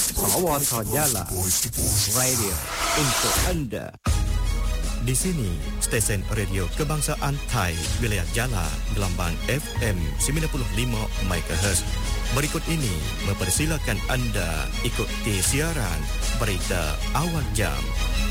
Sarawak Jala Radio untuk anda. Di sini, stesen radio kebangsaan Thai, wilayah Jala, gelombang FM 95 MHz. Berikut ini mempersilakan anda ikuti siaran berita awal jam.